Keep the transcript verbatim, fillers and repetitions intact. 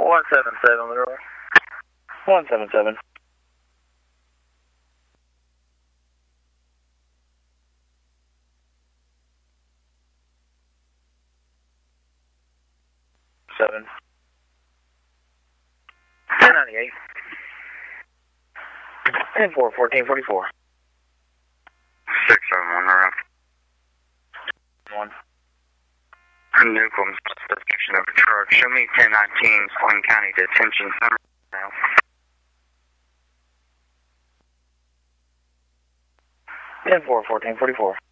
one seven seven, Leroy. one seven seven. Seven. ten ninety-eight. ten four, fourteen forty-four. six seven one, around. One. Newcomb, suspicion of a charge. Show me ten nineteen, Swain County Detention Center now. ten four, fourteen forty-four.